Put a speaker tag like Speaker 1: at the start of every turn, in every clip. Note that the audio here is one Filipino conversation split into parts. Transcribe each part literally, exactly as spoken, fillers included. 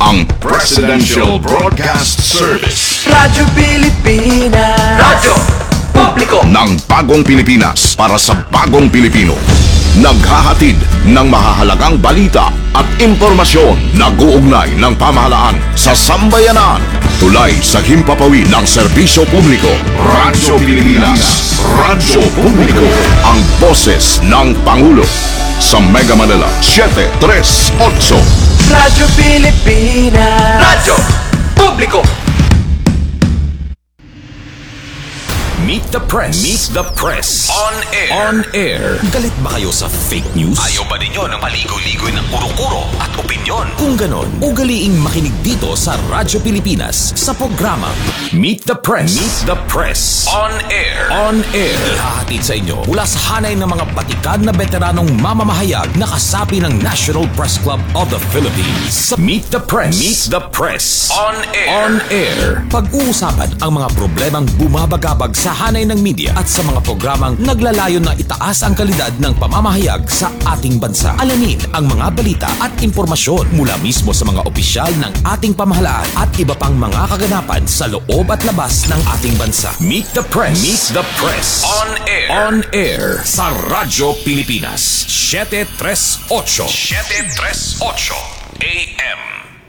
Speaker 1: ang Presidential Broadcast Service.
Speaker 2: Radyo Pilipinas. Radyo Publiko
Speaker 1: ng bagong Pilipinas para sa bagong Pilipino. Naghahatid ng mahahalagang balita at impormasyon na guugnay ng pamahalaan sa sambayanan. Tulay sa himpapawid ng serbisyo publiko. Radyo Pilipinas. Radyo Publiko. Ang boses ng Pangulo. Sa Mega Manila, seven three eight.
Speaker 2: Radyo Pilipinas. Radyo Publiko.
Speaker 3: Meet the Press. Meet the Press. On air. On air. Galit ba kayo sa fake news? Ayaw ba ninyo ng paligoy-ligoy ng kuro-kuro at opinyon? Kung ganon, ugaliing makinig dito sa Radyo Pilipinas sa programa Meet the Press. Meet the Press. On air. On air. Ihahatid sa inyo mula sa hanay ng mga batikad na veteranong mamamahayag na kasapi ng National Press Club of the Philippines. Meet the Press. Meet the Press. On air. On air. Pag-uusapan ang mga problemang bumabagabag sa hanay ng media at sa mga programang naglalayon na itaas ang kalidad ng pamamahayag sa ating bansa. Alamin ang mga balita at impormasyon mula mismo sa mga opisyal ng ating pamahalaan at iba pang mga kaganapan sa loob at labas ng ating bansa. Meet the Press. Meet the Press. On air. On air sa Radyo Pilipinas. seven three eight. seven three eight A M.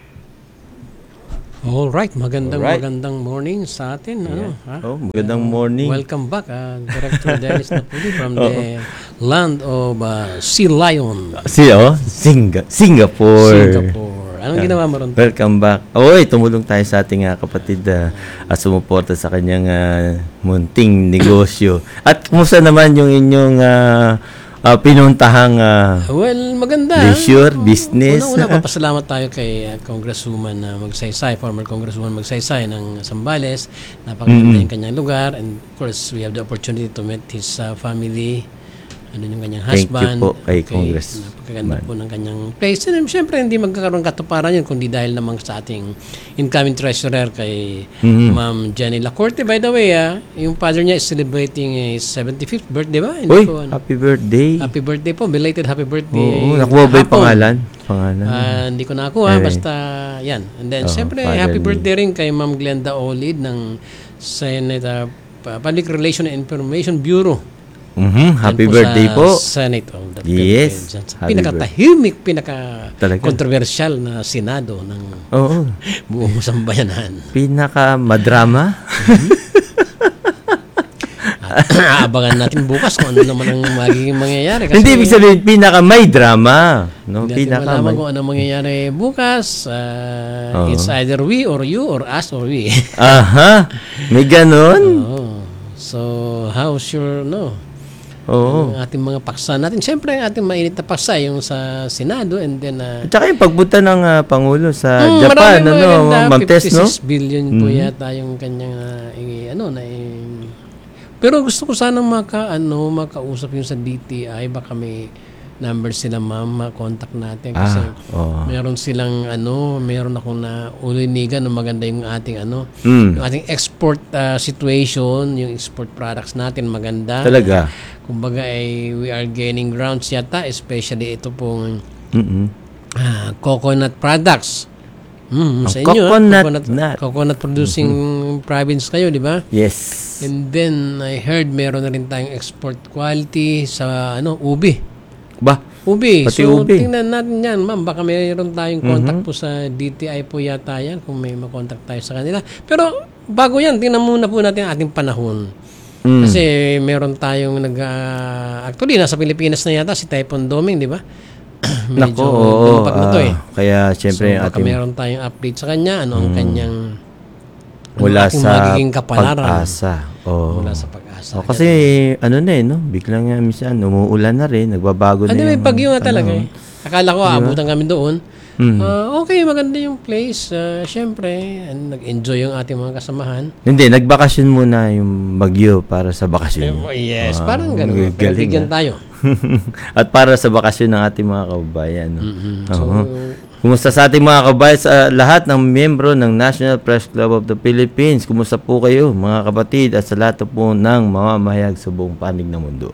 Speaker 4: Alright, magandang
Speaker 5: Alright.
Speaker 4: magandang morning sa atin. Ano, ha?
Speaker 5: Oh, magandang morning.
Speaker 4: Welcome back, uh, Director Dennis Napuli from the land of uh, Sea Lion,
Speaker 5: Si, oh, Singa, Singapore.
Speaker 4: Singapore. Anong ginawa mo ron?
Speaker 5: Welcome back. Oy, tumulong tayo sa ating uh, kapatid uh, at sumuporta sa kanyang uh, munting negosyo. At kumusta naman yung inyong uh, uh, pinuntahang uh,
Speaker 4: Well, maganda.
Speaker 5: leisure,
Speaker 4: Oh,
Speaker 5: business?
Speaker 4: Una-una, papasalamat tayo kay uh, Congresswoman uh, Magsaysay, former Congresswoman Magsaysay ng Zambales. Napakaganda
Speaker 5: Mm-hmm.
Speaker 4: yung kanyang lugar. And of course, we have the opportunity to meet his uh, family. Ano yung kanyang
Speaker 5: Thank you
Speaker 4: husband.
Speaker 5: po kay
Speaker 4: Okay,
Speaker 5: Congress.
Speaker 4: Napakaganda po ng kanyang place. And syempre, hindi magkakaroon katuparan yun kundi dahil naman sa ating incoming treasurer kay
Speaker 5: Mhm.
Speaker 4: Ma'am Jenny Lacorte. By the way, ah, yung father niya is celebrating his seventy-fifth birthday ba? Hindi
Speaker 5: Uy,
Speaker 4: ko, ano.
Speaker 5: happy birthday.
Speaker 4: Happy birthday po. Belated happy birthday.
Speaker 5: Oo, nakuha ba yung
Speaker 4: Hapon.
Speaker 5: pangalan? Pangalan.
Speaker 4: Ah, hindi ko nakuha.
Speaker 5: Eh.
Speaker 4: Basta yan. And then,
Speaker 5: Oh,
Speaker 4: syempre,
Speaker 5: father
Speaker 4: happy
Speaker 5: ni-
Speaker 4: birthday rin kay Ma'am Glenda Olid ng Senate uh, Public Relations and Information Bureau.
Speaker 5: Mhm, happy
Speaker 4: Yan
Speaker 5: birthday
Speaker 4: sa
Speaker 5: po.
Speaker 4: Senate of the
Speaker 5: Yes,
Speaker 4: Philippines.
Speaker 5: happy
Speaker 4: Pinakatahimik,
Speaker 5: Talaga?
Speaker 4: pinaka-controversial na Senado ng
Speaker 5: Oo.
Speaker 4: buong sambayanan.
Speaker 5: Pinaka-madrama.
Speaker 4: Aabangan natin bukas kung ano naman ang magiging mangyayari. Kasi
Speaker 5: Hindi, ibig sabihin, pinaka may drama. No?
Speaker 4: hindi natin
Speaker 5: Pinaka
Speaker 4: malaman
Speaker 5: may...
Speaker 4: kung ano mangyayari bukas. Uh,
Speaker 5: Oo.
Speaker 4: It's either we or you or us or we.
Speaker 5: Aha, may ganon?
Speaker 4: Oh. So, how's your, no?
Speaker 5: Oo.
Speaker 4: Ang ating mga paksa natin. Siyempre, ang ating mainit na paksa, yung sa Senado, and then, uh,
Speaker 5: At saka yung pagpunta ng ah, Pangulo sa
Speaker 4: hmm,
Speaker 5: Japan,
Speaker 4: maraming
Speaker 5: ano,
Speaker 4: maganda,
Speaker 5: Ma'am Tess, no?
Speaker 4: fifty-six billion po yata yung kanyang, uh, i- ano, na, i- pero gusto ko sana maka, ano, makausap yung sa D T I, baka may number sila, ma'am, ma-contact natin. Kasi,
Speaker 5: Ah, oo.
Speaker 4: meron silang, ano, meron akong na ulinigan na maganda yung ating, ano,
Speaker 5: Mm.
Speaker 4: yung ating export uh, situation, yung export products natin maganda.
Speaker 5: Talaga.
Speaker 4: Kumbaga ay we are gaining grounds yata, especially ito pong
Speaker 5: Mm-mm.
Speaker 4: ah, coconut products. Mm,
Speaker 5: Ang
Speaker 4: sa inyo, ah,
Speaker 5: coconut
Speaker 4: coconut,
Speaker 5: nut.
Speaker 4: coconut producing province kayo, di ba?
Speaker 5: Yes.
Speaker 4: And then I heard meron na rin tayong export quality sa ano, ubi.
Speaker 5: Ba?
Speaker 4: Ubi.
Speaker 5: Pati
Speaker 4: so
Speaker 5: ubi.
Speaker 4: tingnan natin yan, ma'am. Baka mayroon tayong contact po sa D T I po yata yan kung may makontact tayo sa kanila. Pero bago yan, tingnan muna po natin ang ating panahon.
Speaker 5: Mm.
Speaker 4: Kasi meron tayong nag uh, actually nasa Pilipinas na yata si Typhoon Doming, di ba?
Speaker 5: Nako, oo.
Speaker 4: lumpak na to eh.
Speaker 5: ah, kaya, siyempre,
Speaker 4: So, baka
Speaker 5: ating
Speaker 4: meron tayong update sa kanya, ano ang kanyang ano
Speaker 5: mula
Speaker 4: ating
Speaker 5: sa
Speaker 4: magiging kapalaran
Speaker 5: pag-asa. Oo.
Speaker 4: mula sa pag-asa.
Speaker 5: Oh, kasi, ano na eh, no? Biglang nga, minsan, umuulan na rin, nagbabago na
Speaker 4: ano may
Speaker 5: yung-
Speaker 4: bagyo nga talaga
Speaker 5: ano.
Speaker 4: eh. Akala ko aabutan kami doon.
Speaker 5: Mm.
Speaker 4: Ah, okay, maganda yung place. Uh, Siyempre, and nag-enjoy yung ating mga kasamahan.
Speaker 5: Hindi, nagbakasyon muna yung Bagyo para sa bakasyon.
Speaker 4: Eh, yes,
Speaker 5: Ah,
Speaker 4: parang ganun.
Speaker 5: galing,
Speaker 4: Pinagbigyan
Speaker 5: ah.
Speaker 4: tayo.
Speaker 5: At para sa bakasyon ng ating mga kababayan. No?
Speaker 4: So,
Speaker 5: Oo. Kumusta sa ating mga kababayan, sa lahat ng miyembro ng National Press Club of the Philippines? Kumusta po kayo, mga kapatid, at sa lahat po ng mamamahayag sa buong panig ng mundo?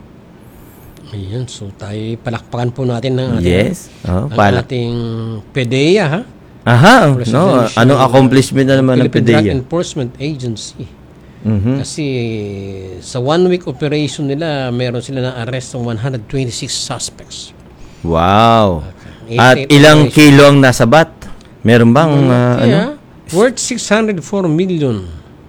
Speaker 4: ayun, so tayo palakpakan po natin ng ating,
Speaker 5: Yes. Oh,
Speaker 4: ang
Speaker 5: palak.
Speaker 4: ating PDEA, ha?
Speaker 5: Aha, no.
Speaker 4: Presidential,
Speaker 5: Anong accomplishment na naman ng
Speaker 4: Philippine Drug
Speaker 5: PDEA?
Speaker 4: Enforcement Agency.
Speaker 5: Mhm.
Speaker 4: Kasi sa one week operation nila, meron sila na arrest ng one hundred twenty-six suspects.
Speaker 5: Wow.
Speaker 4: Okay.
Speaker 5: At
Speaker 4: eighty-eight
Speaker 5: ilang
Speaker 4: operations.
Speaker 5: kilo ang nasabat? Meron bang ah, ano?
Speaker 4: Yeah, worth six hundred four million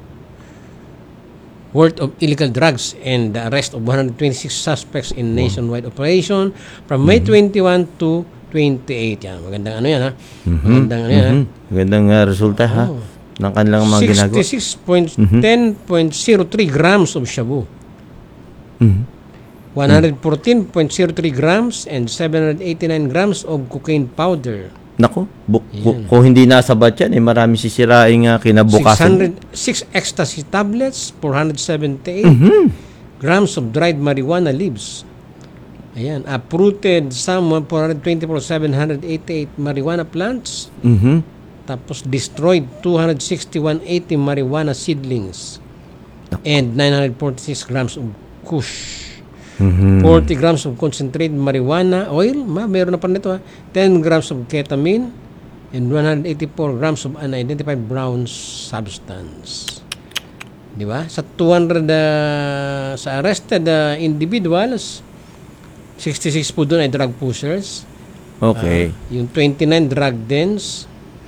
Speaker 4: worth of illegal drugs and the arrest of one hundred twenty-six suspects in nationwide operation from May twenty-one to twenty-eight. Yan, magandang ano yan ha. Magandang ano yan ha.
Speaker 5: Mhm. Magandang ah, resulta ha ng kanilang mga ginagawa.
Speaker 4: sixty-six point ten point zero three grams of shabu.
Speaker 5: Mhm.
Speaker 4: one hundred fourteen point zero three grams and seven hundred eighty-nine grams of cocaine powder.
Speaker 5: Nako, bu- ku- kung hindi nasabat yan, eh, marami sisiraing uh,
Speaker 4: six
Speaker 5: kinabukasan.
Speaker 4: hundred six ecstasy tablets, four hundred seventy-eight grams of dried marijuana leaves. Ayan, uprooted some four hundred twenty-four, seven hundred eighty-eight marijuana plants.
Speaker 5: Mhm.
Speaker 4: Tapos destroyed two hundred sixty-one, eighty marijuana seedlings. And nine hundred forty-six grams of kush.
Speaker 5: Mhm.
Speaker 4: forty grams of concentrated marijuana oil, ma, meron na pa nito ha. ten grams of ketamine and one hundred eighty-four grams of unidentified brown substance. Di ba? Sa two hundred uh, sa arrested uh, individuals, sixty-six po doon ay drug pushers.
Speaker 5: Okay.
Speaker 4: Yung twenty-nine drug dens,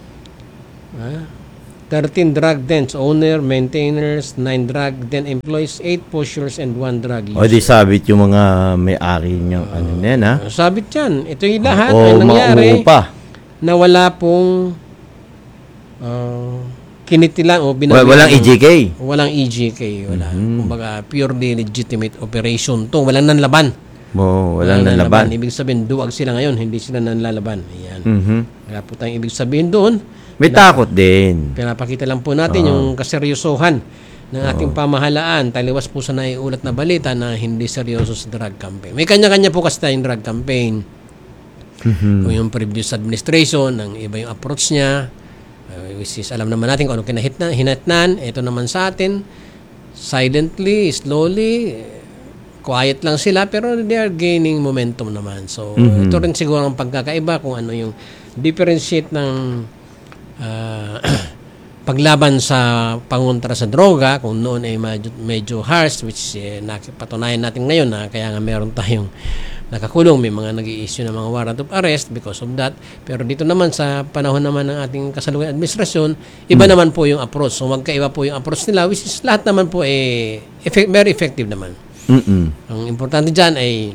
Speaker 4: ah, thirteen drug dens owner, maintainers, nine drug den employees, eight pushers, and one drug user.
Speaker 5: O di sabit yung mga may-ari niyang ano na yan, ha?
Speaker 4: Sabit yan. Ito yung lahat
Speaker 5: O
Speaker 4: ay nangyari
Speaker 5: mauupa pa.
Speaker 4: na wala pong uh, kinitilang o
Speaker 5: Wa-
Speaker 4: binawian.
Speaker 5: Walang E G K.
Speaker 4: Walang E G K. Wala. Kumbaga, purely legitimate operation to. Walang nanlaban.
Speaker 5: Mo, walang nalaban.
Speaker 4: Ibig sabihin, duwag sila ngayon. Hindi sila nanlalaban. Ayan.
Speaker 5: Mhm.
Speaker 4: Kaya po tayong ibig sabihin doon,
Speaker 5: May takot din.
Speaker 4: pinapakita lang po natin yung kaseryosohan ng ating pamahalaan. Taliwas po sa naiulat na balita na hindi seryoso sa drug campaign. May kanya-kanya po kasi tayong drug campaign. Kung yung previous administration, ang iba yung approach niya, uh, which is alam naman natin kung ano kinahitnan, hinatnan. Ito naman sa atin, silently, slowly, quiet lang sila, pero they are gaining momentum naman. So, ito rin siguro ang pagkakaiba kung ano yung differentiate ng uh, paglaban sa pangontra sa droga, kung noon ay medyo, medyo harsh, which eh, nakipatunayan natin ngayon na kaya nga meron tayong nakakulong, may mga nag-i-issue ng mga warrant of arrest because of that. Pero dito naman sa panahon naman ng ating kasalukuyang administrasyon, iba naman po yung approach. So magkaiba po yung approach nila, which is lahat naman po eh, effect, very effective naman.
Speaker 5: Mm-mm.
Speaker 4: Ang importante dyan ay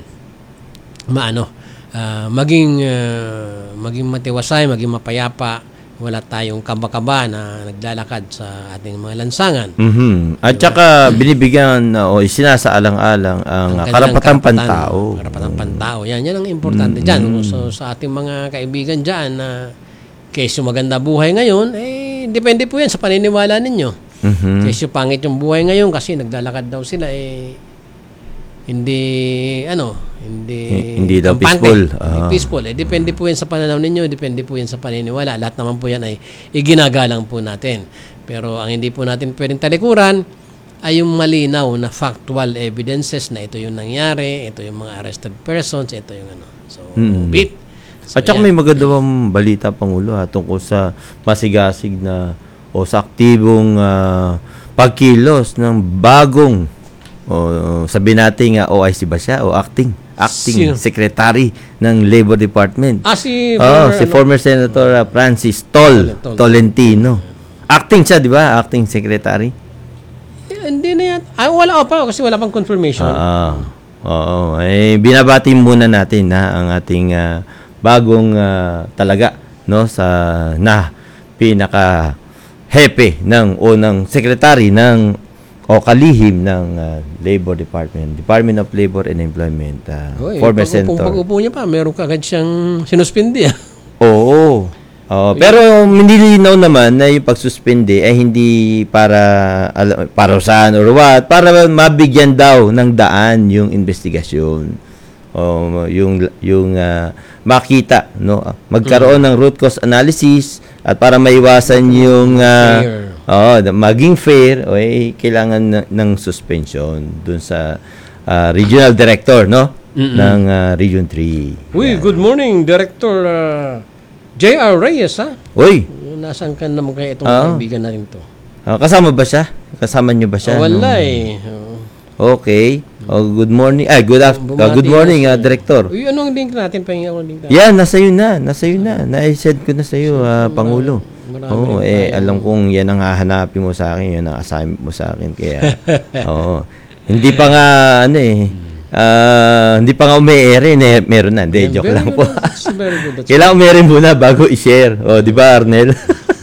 Speaker 4: maano, ah, maging ah, maging matiwasay, maging mapayapa, wala tayong kaba-kaba na naglalakad sa ating mga lansangan.
Speaker 5: Mhm. At saka binibigyan uh, o isinasaalang-alang ang
Speaker 4: Ang
Speaker 5: uh,
Speaker 4: kanilang
Speaker 5: karapatang
Speaker 4: karapatan,
Speaker 5: pantao.
Speaker 4: Karapatang pantao. Yan, yan ang importante dyan. So, sa ating mga kaibigan dyan na kesyo maganda buhay ngayon, eh, depende po yan sa paniniwala ninyo.
Speaker 5: Mhm.
Speaker 4: Kesyo pangit yung buhay ngayon kasi naglalakad daw sila, eh, hindi, ano, hindi,
Speaker 5: H- hindi daw
Speaker 4: kampante,
Speaker 5: peaceful.
Speaker 4: hindi
Speaker 5: Ah.
Speaker 4: peaceful. Eh, depende po yan sa pananaw ninyo, depende po yan sa paniniwala. Lahat naman po yan ay iginagalang po natin. Pero ang hindi po natin pwedeng talikuran ay yung malinaw na factual evidences na ito yung nangyari, ito yung mga arrested persons, ito yung ano. So, bit. So,
Speaker 5: At saka
Speaker 4: yan.
Speaker 5: may magandang balita, Pangulo, ha, tungkol sa masigasig na o sa aktibong ah, pagkilos ng bagong o sabi natin nga O I C ba siya o acting acting
Speaker 4: Sino?
Speaker 5: secretary ng Labor Department.
Speaker 4: Ah, si,
Speaker 5: Oh,
Speaker 4: former,
Speaker 5: si
Speaker 4: ano,
Speaker 5: former Senator uh, Francis Tol
Speaker 4: Tol-
Speaker 5: Tolentino. Acting siya, di ba? Acting secretary.
Speaker 4: eh, hindi na yan. Ah, wala pa kasi wala pang confirmation.
Speaker 5: Ah, oo. Eh, binabati muna natin na ang ating ah, bagong ah, talaga no sa na pinaka hepe ng unang secretary ng o kalihim ng ah, Labor Department, Department of Labor and Employment, ah,
Speaker 4: Oy,
Speaker 5: former
Speaker 4: pag-
Speaker 5: senator.
Speaker 4: Pag upo niya pa, meron kagad siyang sinuspindi. Ah.
Speaker 5: Oo. Oo, pero nililinaw naman na yung pagsuspende ay hindi para ala- parusahan or what, para mabigyan daw ng daan yung investigasyon. O yung yung ah, makita no magkaroon ng root cause analysis at para maiwasan yung ah,
Speaker 4: Fair.
Speaker 5: oo, da- maging fair o eh, kailangan na- ng suspension dun sa ah, regional director no ng ah, Region three.
Speaker 4: Uy, good morning, Director uh, J R. Reyes, ha?
Speaker 5: Uy,
Speaker 4: Nasaan ka naman kaya itong
Speaker 5: Ah.
Speaker 4: kaibigan natin to?
Speaker 5: ah, kasama ba siya? Kasama niyo ba siya?
Speaker 4: Ah, wala
Speaker 5: nung-
Speaker 4: eh. Oo.
Speaker 5: Okay. Oh, good morning. Ay, good afternoon.
Speaker 4: Bumati
Speaker 5: good morning,
Speaker 4: na
Speaker 5: ah,
Speaker 4: siya.
Speaker 5: Director.
Speaker 4: Uy, anong link natin? Pahinga ko link natin.
Speaker 5: Yan, nasa iyo na. Nasa iyo na. Na-send ko na sa iyo, ah, Pangulo.
Speaker 4: marami
Speaker 5: Oo,
Speaker 4: rin
Speaker 5: eh,
Speaker 4: tayo.
Speaker 5: alam kong yan ang hahanapin mo sa akin. Yan ang assignment mo sa akin. Kaya, oo. Hindi pa nga, ano eh, ah, hindi pa nga umi-air eh. Meron na. Hindi,
Speaker 4: Yeah,
Speaker 5: joke
Speaker 4: very
Speaker 5: lang
Speaker 4: good.
Speaker 5: po.
Speaker 4: That's very good. That's
Speaker 5: Kailangan umi-air muna bago i-share. O, di ba, Arnel?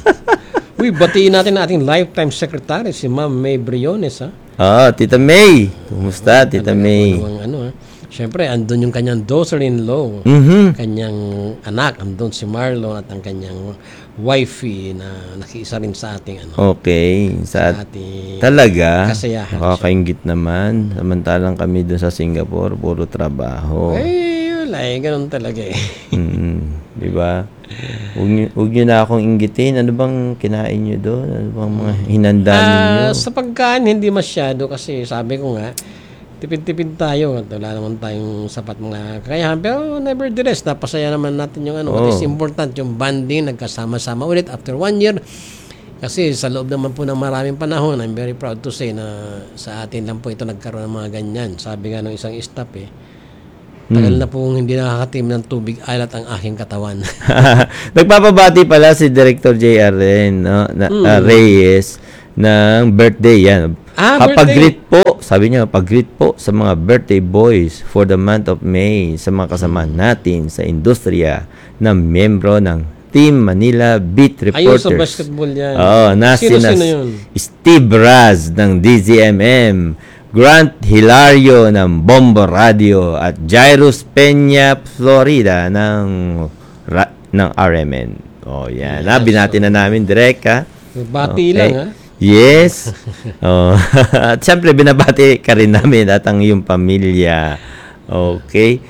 Speaker 4: Uy, batiin natin ang ating lifetime secretary, si Ma'am May Briones, ha?
Speaker 5: Ah, Tita May. Kumusta, Tita May?
Speaker 4: Ang ano, ha? Siyempre, andun yung kanyang daughter-in-law,
Speaker 5: Mhm.
Speaker 4: kanyang anak, andun si Marlon at ang kanyang wifey na nakiisa rin sa ating ano,
Speaker 5: Okay. Sa
Speaker 4: sa ating
Speaker 5: talaga,
Speaker 4: kasayahan.
Speaker 5: nakakaingit naman. Samantalang kami doon sa Singapore, puro trabaho.
Speaker 4: Eh, wala eh, ganun talaga eh.
Speaker 5: Mm, di ba? Huwag niyo, huwag niyo na akong inggitin. Ano bang kinain niyo doon? Ano bang mga hinanda ninyo?
Speaker 4: Ah, sa pagkain, hindi masyado kasi sabi ko nga, tipid-tipid tayo at wala naman tayong sapat mga kakayahan. Pero nevertheless, napasaya naman natin yung ano. At
Speaker 5: Oo.
Speaker 4: is important yung bonding, nagkasama-sama ulit after one year. Kasi sa loob naman po ng maraming panahon, I'm very proud to say na sa atin lang po ito nagkaroon ng mga ganyan. Sabi nga ng isang staff eh, tagal na pong hindi nakakatim ng tubig alat ang aking katawan.
Speaker 5: Nagpapabati pala si Director J R rin, no? Na, ah, Reyes ng birthday yan.
Speaker 4: Ah,
Speaker 5: Ah,
Speaker 4: birthday.
Speaker 5: pag-greet po, sabi niya, pag-greet po sa mga birthday boys for the month of May sa mga kasama natin sa industriya na miyembro ng Team Manila Beat
Speaker 4: Ayun
Speaker 5: Reporters.
Speaker 4: sa basketball yan.
Speaker 5: Oo, na
Speaker 4: Sino-sino
Speaker 5: sina
Speaker 4: yun?
Speaker 5: Steve Raz ng D Z M M, Grant Hilario ng Bombo Radio at Jairus Peña Florida ng ra- ng R M N. Oh, yan. na binati na namin direct ha.
Speaker 4: Bati lang ha.
Speaker 5: Yes. oh. At syempre binabati ka rin namin at ang iyong pamilya. Okay.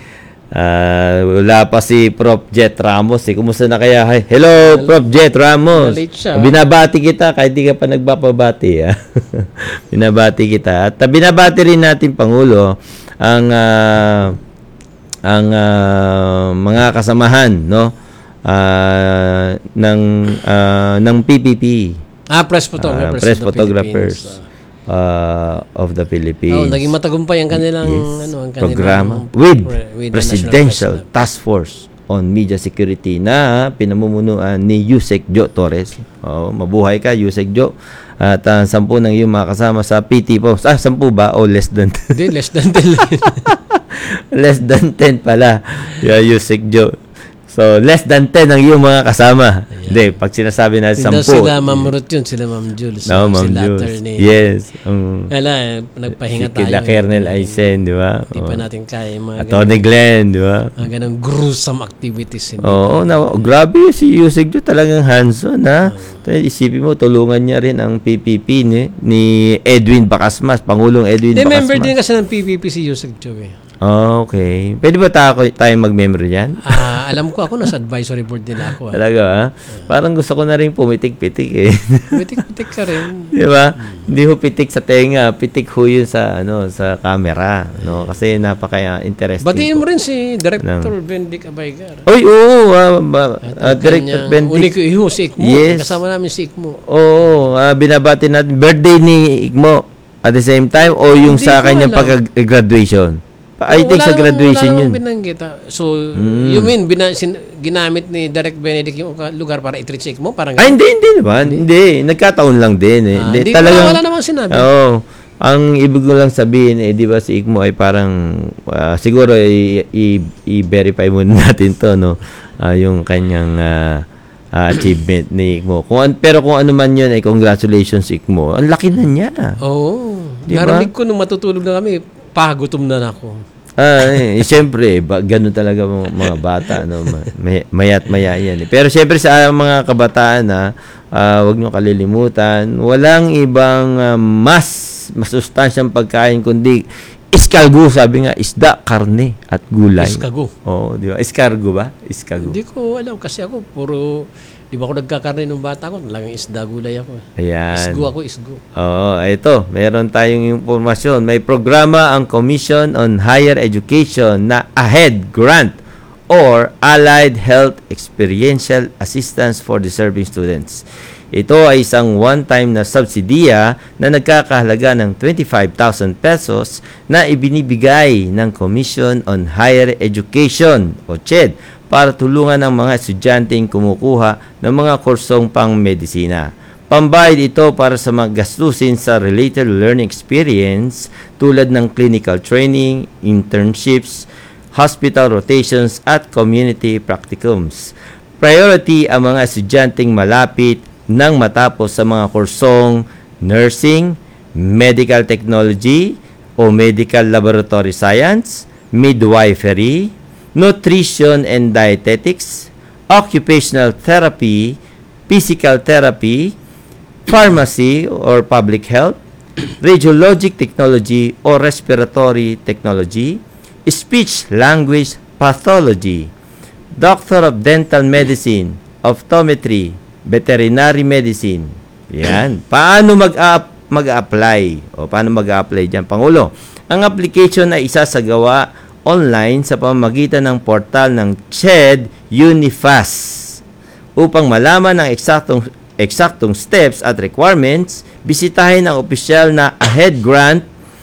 Speaker 5: Ah, wala pa si Prof Jet Ramos eh. Kumusta na kaya? Hi. Hello, Prof Jet Ramos.
Speaker 4: Late siya.
Speaker 5: Binabati kita kahit di ka pa nagpapabati. Ah. binabati kita. At ah, binabati rin natin, Pangulo, ang ah, ang ah, mga kasamahan, no? Ah, ng ah, ng P P P.
Speaker 4: Ah, press photographers.
Speaker 5: Ah, press
Speaker 4: of the
Speaker 5: photographers
Speaker 4: Philippines.
Speaker 5: uh, of the Philippines.
Speaker 4: Oh, naging matagumpay ang kanilang
Speaker 5: Yes.
Speaker 4: ano, ang kanilang
Speaker 5: programa with,
Speaker 4: pre- with the
Speaker 5: Presidential
Speaker 4: National Press
Speaker 5: Task Force on Media Security na pinamumunuan ni Yusek Jo Torres. Oh, mabuhay ka, Yusek Jo. At uh, sampu ng iyong mga kasama sa P T Post. Ah, sampu ba? O less than
Speaker 4: Hindi, less than ten.
Speaker 5: less than ten pala. Yeah, Yusek Jo. So, less than ten ang iyong mga kasama. Hindi, pag sinasabi na
Speaker 4: Hindi
Speaker 5: sampu.
Speaker 4: sila Ma'am Ruth yun, sila Ma'am Jules.
Speaker 5: No, Ma'am
Speaker 4: sila
Speaker 5: Jules.
Speaker 4: attorney.
Speaker 5: Yes. Um,
Speaker 4: Kala, eh, nagpahinga
Speaker 5: si
Speaker 4: tayo.
Speaker 5: Kila Kernel Aisen, di ba?
Speaker 4: Hindi pa
Speaker 5: Oh.
Speaker 4: natin kaya yung mga
Speaker 5: At Tony Glenn, di ba?
Speaker 4: ganang, mga ganang gruesome activities. Hindi.
Speaker 5: Oo, na, grabe si Yusek Jo talagang hands-on, ha? Kaya isipin mo, tulungan niya rin ang P P P ni, ni Edwin Bacasmas, Pangulong Edwin
Speaker 4: Hindi, member
Speaker 5: Bacasmas.
Speaker 4: din kasi ng P P P si Yusek Joe eh.
Speaker 5: Oh, okay. Pwede ba tayo, tayo mag-member yan?
Speaker 4: Ah, alam ko ako, nasa advisory board nila ako. Ah.
Speaker 5: Talaga, ha? Parang gusto ko na rin pumitik-pitik, eh.
Speaker 4: Pitik-pitik ka rin.
Speaker 5: Di ba? Hindi ho pitik sa tenga, pitik ho yun sa, ano, sa camera, no? Kasi napaka-interesting.
Speaker 4: Batiin mo
Speaker 5: po.
Speaker 4: rin si Director Bendic Abaygar.
Speaker 5: Oy, oo, ah, ba-
Speaker 4: Ang
Speaker 5: ah, Director
Speaker 4: kanyang
Speaker 5: Bendic.
Speaker 4: Unico Iho, si Ikmo.
Speaker 5: Yes.
Speaker 4: Kasama namin si Ikmo.
Speaker 5: Oo, ah, binabati natin. Birthday ni Igmo at the same time o yung
Speaker 4: Hindi
Speaker 5: sa
Speaker 4: ko
Speaker 5: kanyang
Speaker 4: alam.
Speaker 5: pag-graduation? I
Speaker 4: Oh,
Speaker 5: think
Speaker 4: wala
Speaker 5: sa
Speaker 4: namang-
Speaker 5: graduation
Speaker 4: wala
Speaker 5: yun.
Speaker 4: namang binanggit, ah. So, you mean, bina, sin, ginamit ni Direct Benedict yung lugar para i-treat si Ikmo? Parang
Speaker 5: Ay, hindi, hindi naman. Hindi. Nagkataon lang din. Eh.
Speaker 4: Ah,
Speaker 5: hindi,
Speaker 4: hindi,
Speaker 5: talagang,
Speaker 4: wala, wala namang sinabi.
Speaker 5: Oo. Ang ibig ko lang sabihin, eh, di ba si Igmo ay parang, ah, siguro, i- i- i-verify muna natin to, no? Ah, yung kanyang ah, ah, achievement ni Igmo. Kung, an- pero kung ano man yun, ay congratulations Igmo. Ang laki na niya.
Speaker 4: Oo.
Speaker 5: Di ba?
Speaker 4: Narinig ko nung matutulog na kami, pagutom na ako.
Speaker 5: Ah, eh, siyempre, ba, ganun talaga mga, mga bata, no? May, mayat maya yan. Eh. Pero siyempre sa mga kabataan, na ah, wag niyo kalilimutan, walang ibang ah, mas masustansyang pagkain kundi iskalgo, sabi nga, isda, karne, at gulay.
Speaker 4: Iskago.
Speaker 5: Oo, di ba? Iskargo ba? Iskargo.
Speaker 4: Hindi ko alam kasi ako, puro, di ba ako nagkakarne nung bata ko, talagang isda gulay ako.
Speaker 5: Ayan.
Speaker 4: Isgo ako, isgo.
Speaker 5: Oo, ito, meron tayong impormasyon. May programa ang Commission on Higher Education na AHED grant or Allied Health Experiential Assistance for Deserving Students. Ito ay isang one-time na subsidiya na nagkakahalaga ng twenty-five thousand pesos na ibinibigay ng Commission on Higher Education o C H E D para tulungan ang mga estudyanteng kumukuha ng mga kursong pang-medisina. Pambayad ito para sa mga gastusin sa related learning experience tulad ng clinical training, internships, hospital rotations at community practicums. Priority ang mga estudyanteng malapit nang matapos sa mga kursong nursing, medical technology o medical laboratory science, midwifery, nutrition and dietetics, occupational therapy, physical therapy, pharmacy or public health, radiologic technology or respiratory technology, speech language pathology, doctor of dental medicine, optometry, veterinary medicine. Yan. Paano mag-a- mag-a-apply? O paano mag-a-apply diyan, Pangulo? Ang application ay isasagawa online sa pamamagitan ng portal ng C H E D Unifas. Upang malaman ang eksaktong eksaktong steps at requirements, bisitahin ang opisyal na Ahead Grant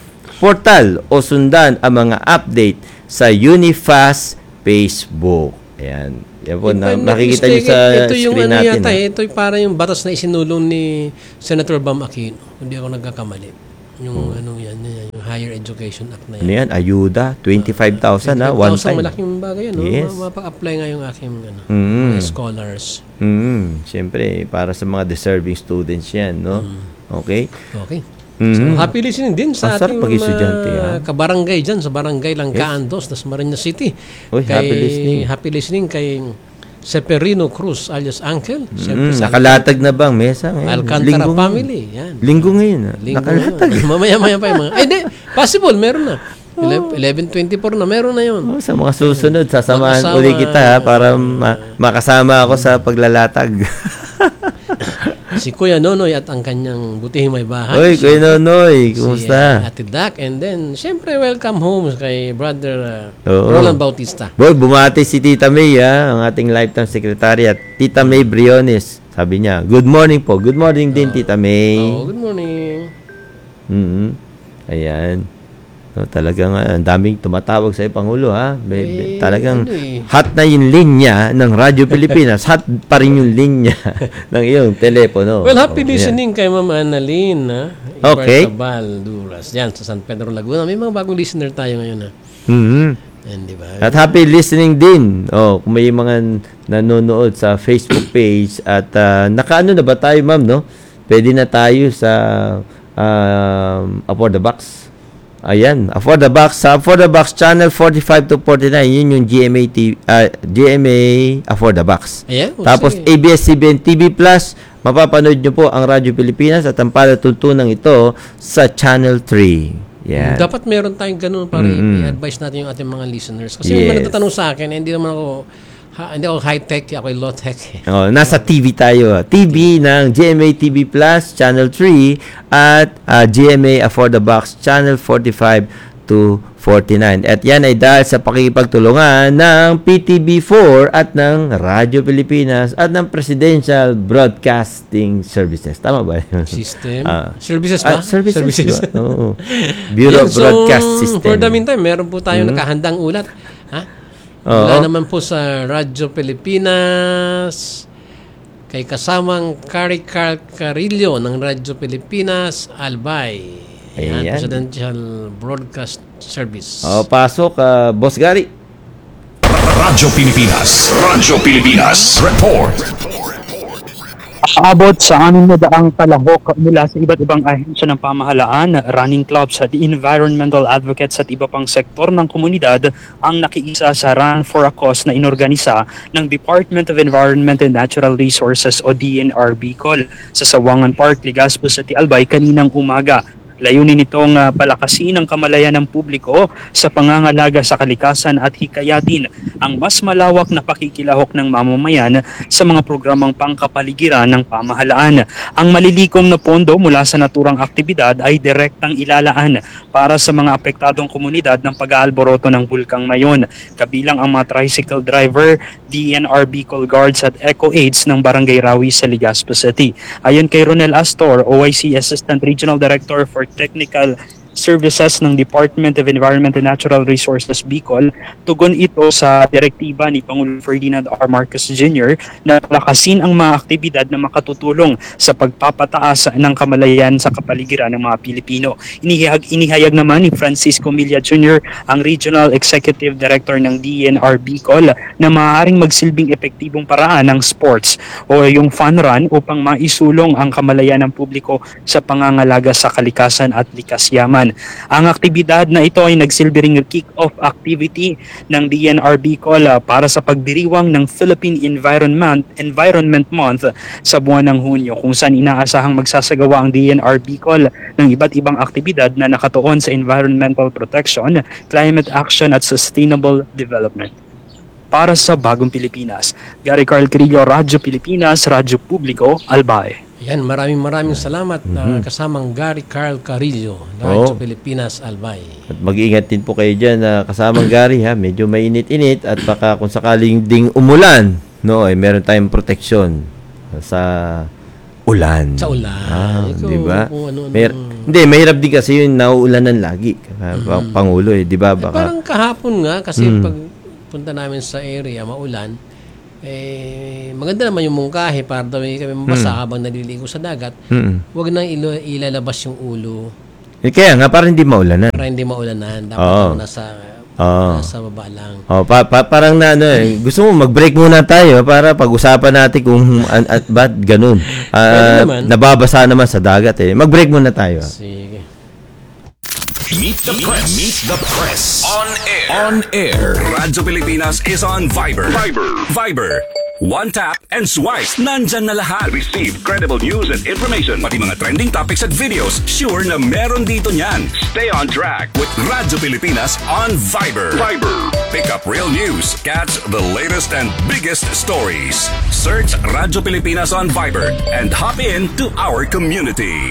Speaker 5: portal o sundan ang mga update sa Unifas Facebook. Ayan. Yan po, na, nakikita nyo sa
Speaker 4: ito yung
Speaker 5: screen
Speaker 4: ano
Speaker 5: natin.
Speaker 4: Yata,
Speaker 5: eh.
Speaker 4: ito yung parang yung batas na isinulong ni Senator Bam Aquino. Hindi ako nagkakamali. Yung
Speaker 5: Hmm.
Speaker 4: ano yan, yan, yung Higher Education Act na yan.
Speaker 5: Ano yan? Ayuda, twenty-five thousand ha, one time.
Speaker 4: Malaking bagay yan. No?
Speaker 5: Yes.
Speaker 4: Mapag-apply nga yung aking ano,
Speaker 5: Mm.
Speaker 4: mga scholars.
Speaker 5: Mm, siyempre, para sa mga deserving students yan, no? Okay?
Speaker 4: Okay.
Speaker 5: Mhm.
Speaker 4: So, happy listening din sa
Speaker 5: Ang sarap
Speaker 4: ating
Speaker 5: mag-estudyante,
Speaker 4: mga
Speaker 5: ha?
Speaker 4: kabarangay dyan, sa barangay Langkaan dos, tas Marinas City.
Speaker 5: Uy, happy listening.
Speaker 4: Happy listening kay Seperino Cruz alias Uncle.
Speaker 5: Mm,
Speaker 4: Siyempre sa
Speaker 5: nakalatag na bang mesa ngayon?
Speaker 4: Alcantara
Speaker 5: Linggo
Speaker 4: family. Yan.
Speaker 5: Linggo ngayon, ha?
Speaker 4: Linggo
Speaker 5: Nakalatag.
Speaker 4: na. Mamaya-maya pa yung mga... Ay, di. Possible. Meron na. eleven twenty-four na. Meron na yun.
Speaker 5: Oh, sa mga susunod, sasamahan
Speaker 4: Makasama.
Speaker 5: uli kita ha, para ma- makasama ako sa paglalatag.
Speaker 4: Si Kuya Nonoy at ang kanyang butihing may bahay.
Speaker 5: Uy,
Speaker 4: Si-
Speaker 5: Kuya Nonoy,
Speaker 4: Si
Speaker 5: kumusta?
Speaker 4: uh, Ate Dak. And then, syempre, welcome home kay Brother uh,
Speaker 5: Oo.
Speaker 4: Roland Bautista.
Speaker 5: Boy, bumati si Tita May, ha, ang ating lifetime secretary at Tita May Briones. Sabi niya, good morning po. Good morning din, Tita May.
Speaker 4: Oh, good morning.
Speaker 5: Mhm. Ayan. No, talagang ah, ang daming tumatawag sa Pangulo, ha. Be- be-
Speaker 4: Eh,
Speaker 5: talagang
Speaker 4: ano eh.
Speaker 5: hot na yung linya ng Radyo Pilipinas. Hot pa rin yung linya ng iyong telepono.
Speaker 4: Well, happy
Speaker 5: Oh, yan.
Speaker 4: listening kay Ma'am Annalyn, ha?
Speaker 5: Okay.
Speaker 4: Ibartabal, Duras. Yan, sa San Pedro, Laguna. May mga bagong listener tayo ngayon, ha?
Speaker 5: Mhm.
Speaker 4: Yan, di ba?
Speaker 5: At happy listening din. Oh, kung may mga nanonood sa Facebook page at ah, nakaano na ba tayo, ma'am, no? Pwede na tayo sa um, Afford the Box. Ayan, Afford the Box. Sa Afford the Box channel forty-five to forty-nine, yun yung G M A T V, ah, G M A Afford the Box.
Speaker 4: Ayan, oh,
Speaker 5: Tapos
Speaker 4: sige.
Speaker 5: A B S C B N T V Plus, mapapanood nyo po ang Radyo Pilipinas at ang palatuntunan ito sa Channel three. Yan.
Speaker 4: Dapat meron tayong ganun para
Speaker 5: Mm-mm.
Speaker 4: i-advise natin yung ating mga listeners. Kasi
Speaker 5: Yes.
Speaker 4: may nagtatanong sa akin, eh, hindi naman ako, ha, hindi ako high-tech, ako low-tech. Eh.
Speaker 5: Oh, nasa T V tayo. T V ng G M A T V Plus, Channel three, at uh, G M A Afford the Box, Channel forty-five to forty-nine. At yan ay dahil sa pakikipagtulungan ng P T B four at ng Radyo Pilipinas at ng Presidential Broadcasting Services. Tama ba?
Speaker 4: System?
Speaker 5: Ah.
Speaker 4: Services ba?
Speaker 5: Ah, services. ba? Oo. Bureau
Speaker 4: Yan,
Speaker 5: of Broadcast
Speaker 4: so,
Speaker 5: System.
Speaker 4: for the meantime, meron po tayo nakahandang ulat. Ha?
Speaker 5: Oo.
Speaker 4: Wala naman po sa Radyo Pilipinas, kay kasamang Cari Car Carillo ng Radyo Pilipinas, Albay. Ayan,
Speaker 5: Ayan.
Speaker 4: Presidential Broadcast Service.
Speaker 5: Oh, pasok, ah, Boss Gary.
Speaker 1: Radyo Pilipinas. Radyo Pilipinas. Report.
Speaker 6: Aabot sa anim na daang palahok mula sa iba't ibang ahensya ng pamahalaan, running clubs at environmental advocates at iba pang sektor ng komunidad ang nakiisa sa Run for a Cause na inorganisa ng Department of Environment and Natural Resources o D N R Bicol sa Sawangan Park, Legazpo, sa Albay kaninang umaga. Layunin nitong uh, palakasin ang kamalayan ng publiko sa pangangalaga sa kalikasan at hikayatin ang mas malawak na pakikilahok ng mamamayan sa mga programang pangkapaligiran ng pamahalaan. Ang malilikom na pondo mula sa naturang aktibidad ay direktang ilalaan para sa mga apektadong komunidad ng pag-aalboroto ng Bulkang Mayon, kabilang ang mga tricycle driver, D N R Bicol Guards at Eco Aids ng Barangay Rawi sa Legazpi City. Ayon kay Ronel Astor, O I C Assistant Regional Director for Technical Services ng Department of Environment and Natural Resources Bicol, tugon ito sa direktiba ni Pangulong Ferdinand R. Marcos Junior na palakasin ang mga aktibidad na makatutulong sa pagpapataas ng kamalayan sa kapaligiran ng mga Pilipino. Inihayag, inihayag naman ni Francisco Milla Junior, ang Regional Executive Director ng D N R Bicol, na maaaring magsilbing epektibong paraan ng sports o yung fun run upang maisulong ang kamalayan ng publiko sa pangangalaga sa kalikasan at likas yaman. Ang aktibidad na ito ay nagsilbi ring kick-off activity ng D N R Bicol uh, para sa pagdiriwang ng Philippine Environment Environment Month sa buwan ng Hunyo, kung saan inaasahang magsasagawa ang D N R Bicol ng iba't ibang aktibidad na nakatuon sa environmental protection, climate action at sustainable development. Para sa Bagong Pilipinas, Gary Carl Carillo, Radyo Pilipinas, Radyo Publiko, Albay.
Speaker 4: Yan, maraming maraming salamat na
Speaker 5: Mhm.
Speaker 4: kasamang Gary Carl Carillo, Radyo
Speaker 5: Oo.
Speaker 4: Pilipinas, Albay.
Speaker 5: At mag-iingat din po kayo dyan na kasamang Gary ha, medyo mainit-init at baka kung sakaling ding umulan, no, ay meron tayong proteksyon sa ulan.
Speaker 4: Sa ulan.
Speaker 5: Ah,
Speaker 4: Ikaw,
Speaker 5: di ba?
Speaker 4: kung ano-ano.
Speaker 5: Mer- hindi, mahirap din kasi yung nauulanan lagi.
Speaker 4: Mhm.
Speaker 5: Pangulo eh, di ba?
Speaker 4: Eh,
Speaker 5: Baka
Speaker 4: parang kahapon nga, kasi
Speaker 5: Mm.
Speaker 4: pag punta namin sa area, maulan, eh, maganda naman yung mungkahe para daw kami mabasa
Speaker 5: Mm.
Speaker 4: habang naliligo sa dagat.
Speaker 5: Mm.
Speaker 4: Huwag nang ilo- ilalabas yung ulo
Speaker 5: Eh, kaya nga, parang hindi maulanan.
Speaker 4: para hindi maulanan. Dapat
Speaker 5: Oo.
Speaker 4: ako nasa,
Speaker 5: Oo.
Speaker 4: nasa baba lang.
Speaker 5: Oh, pa, pa, parang na ano eh, gusto mo mag-break muna tayo para pag-usapan natin kung an, at ba't ganun. Ah,
Speaker 4: Pwede naman.
Speaker 5: nababasa naman sa dagat eh. Mag-break muna tayo.
Speaker 4: Sige.
Speaker 3: Meet the Press. Meet the Press. On air. On air. Radyo Pilipinas is on Viber. Viber. Viber. One tap and swipe. Nandyan na lahat. Receive credible news and information. Pati mga trending topics at videos. Sure na meron dito niyan. Stay on track with Radyo Pilipinas on Viber. Viber. Pick up real news. Catch the latest and biggest stories. Search Radyo Pilipinas on Viber and hop in to our community.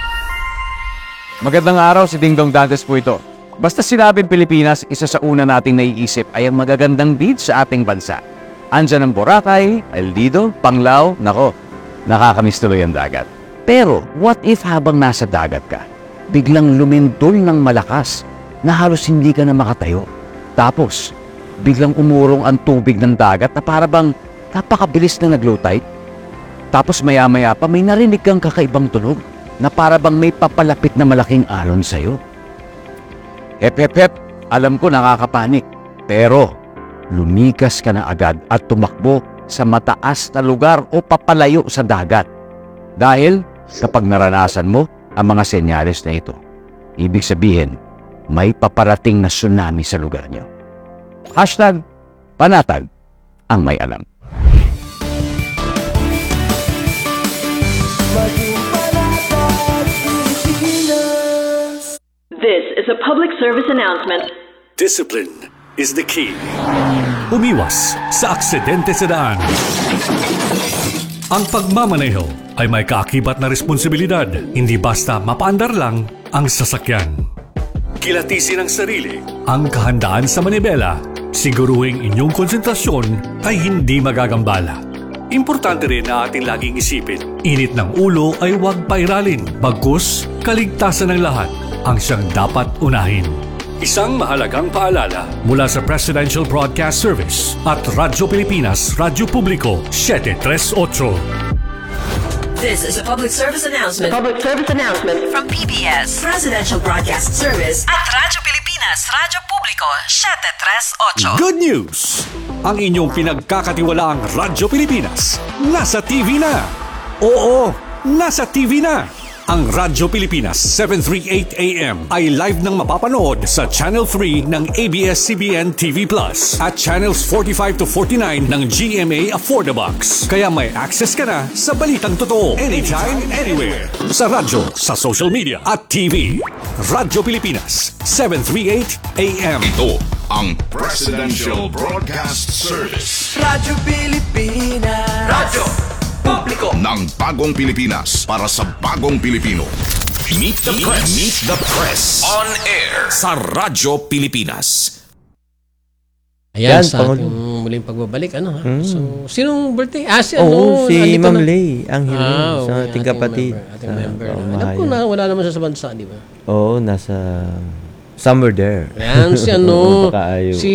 Speaker 7: Magandang araw, si Dingdong Dantes po ito. Basta sinabing Pilipinas, isa sa una nating naiisip ay ang magagandang beach sa ating bansa. Andyan ang Boracay, El Nido, Panglao, nako, nakakamiss tuloy ang dagat. Pero, what if habang nasa dagat ka, biglang lumindol ng malakas na halos hindi ka na makatayo? Tapos, biglang umurong ang tubig ng dagat na para bang napakabilis na nag-low tide? Tapos maya-maya pa may narinig kang kakaibang tunog na para bang may papalapit na malaking alon sa'yo. Hep, hep, hep, alam ko nakakapanik. Pero, lumikas ka na agad at tumakbo sa mataas na lugar o papalayo sa dagat. Dahil, kapag naranasan mo ang mga senyales na ito, ibig sabihin, may paparating na tsunami sa lugar nyo. Hashtag, panatag ang may alam.
Speaker 8: This is a public service announcement.
Speaker 9: Discipline is the key. Umiwas sa aksidente sa daan. Ang pagmamaneho ay may kaakibat na responsibilidad. Hindi basta mapaandar lang ang sasakyan. Kilatisin ang sarili, ang kahandaan sa manibela. Siguruhing inyong konsentrasyon ay hindi magagambala. Importante rin na ating laging isipin, init ng ulo ay huwag pairalin. Bagkus, kaligtasan ng lahat ang siyang dapat unahin. Isang mahalagang paalala mula sa Presidential Broadcast Service at Radyo Pilipinas, Radyo Publiko, seven three eight.
Speaker 10: This is a public service announcement.
Speaker 8: Public service announcement.
Speaker 10: From P B S, Presidential Broadcast Service at Radyo Pilipinas, Radyo Publiko, seven three eight.
Speaker 9: Good news! Ang inyong pinagkakatiwalaang Radyo Pilipinas, nasa T V na! Oo, nasa T V na! Ang Radyo Pilipinas seven thirty-eight A M ay live nang mapapanood sa Channel three ng A B S C B N T V Plus at Channels forty-five to forty-nine ng G M A Affordabox. Kaya may access ka na sa balitang totoo anytime, anywhere. Sa radyo, sa social media at T V. Radyo Pilipinas seven thirty-eight A M.
Speaker 1: Ito ang Presidential Broadcast Service
Speaker 2: Radyo Pilipinas. Radyo Publiko
Speaker 1: ng bagong Pilipinas para sa bagong Pilipino.
Speaker 3: Meet the Press. Meet the Press. On air sa Radyo Pilipinas.
Speaker 4: Ayan,
Speaker 5: Yan,
Speaker 4: sa
Speaker 5: Pangulo.
Speaker 4: ating muling pagbabalik, ano ha? So, sinong birthday? Ah, si
Speaker 5: Oo,
Speaker 4: ano?
Speaker 5: si
Speaker 4: nandito
Speaker 5: Ma'am
Speaker 4: na-
Speaker 5: Lay, ang
Speaker 4: Ah,
Speaker 5: hiling sa
Speaker 4: okay,
Speaker 5: ating kapatid.
Speaker 4: Member, ating
Speaker 5: Ah,
Speaker 4: member.
Speaker 5: oh,
Speaker 4: Alam ko
Speaker 5: mahayag.
Speaker 4: na, wala naman siya sa bansa, di ba?
Speaker 5: Oo, nasa somewhere there.
Speaker 4: Ayan, si ano,
Speaker 5: Napakaayaw.
Speaker 4: si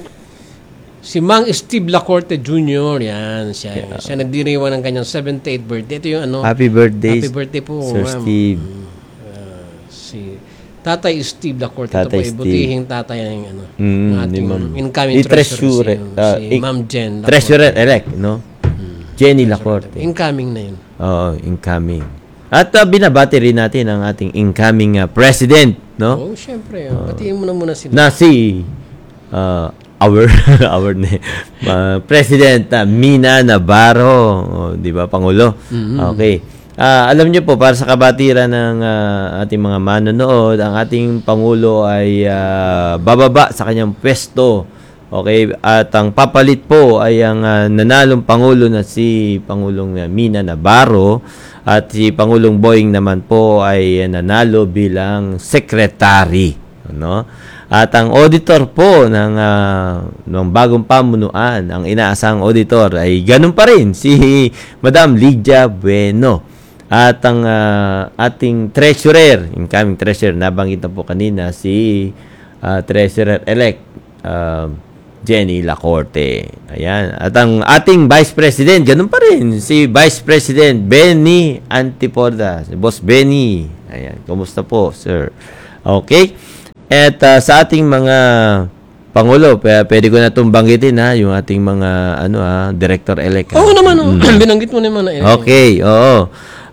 Speaker 4: si Mang Steve Lacorte Junior Yan, siya. Siya nagdiriwang ng kanyang seventy-eighth birthday. Ito yung ano.
Speaker 5: Happy birthday,
Speaker 4: Happy birthday po,
Speaker 5: Sir
Speaker 4: ma'am.
Speaker 5: Steve.
Speaker 4: Uh, si Tatay Steve Lacorte. Ito
Speaker 5: Tatay
Speaker 4: po, ay
Speaker 5: Steve.
Speaker 4: butihing tatay ng ano,
Speaker 5: Mm,
Speaker 4: ng
Speaker 5: ni
Speaker 4: ating
Speaker 5: Ma'am.
Speaker 4: incoming
Speaker 5: Ni
Speaker 4: treasurer,
Speaker 5: Treasurer,
Speaker 4: si,
Speaker 5: ah,
Speaker 4: si
Speaker 5: in-
Speaker 4: Ma'am Jen Lacorte.
Speaker 5: Treasurer-elect, no? Jenny Lacorte.
Speaker 4: Incoming na yun.
Speaker 5: Oo, incoming. At uh, binabati rin natin ang ating incoming uh, president, no?
Speaker 4: Oh, syempre. Oh. Batiin mo na muna sila.
Speaker 5: Na si uh, our our ne, uh, President uh, Mina Navarro, oh, 'di ba, Pangulo? Okay. Ah, alam niyo po, para sa kabatiran ng ah, ating mga manonood, ang ating Pangulo ay ah, bababa sa kanyang pwesto. Okay, at ang papalit po ay ang ah, nanalong Pangulo na si Pangulong ah, Mina Navarro, at si Pangulong Boying naman po ay ah, nanalo bilang secretary, no? At ang auditor po ng, uh, ng bagong pamunuan, ang inaasang auditor ay ganun pa rin, si Madam Lydia Bueno. At ang uh, ating treasurer, incoming treasurer, nabanggit na po kanina, si uh, treasurer-elect uh, Jenny Lacorte. Ayan. At ang ating vice president, ganun pa rin, si Vice President Benny Antipoda, si Boss Benny. Ayan. Kumusta po, sir? Okay. At uh, sa ating mga Pangulo, p- pwede ko na itong banggitin, ha, yung ating mga ano ha, director-elect. ha.
Speaker 4: Oo naman, oh. Binanggit mo naman na.
Speaker 5: Okay, oo.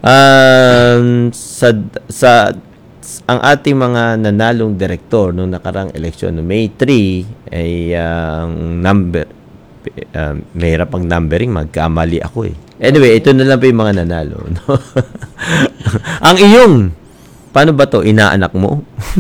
Speaker 5: Um, sa, sa ang ating mga nanalong direktor noong nakarang eleksyon no May third ay uh, ang number uh, mahirap ang numbering, magkamali ako eh. Anyway, ito na lang pa yung mga nanalo, no? Ang iyong paano ba to? Inaanak mo?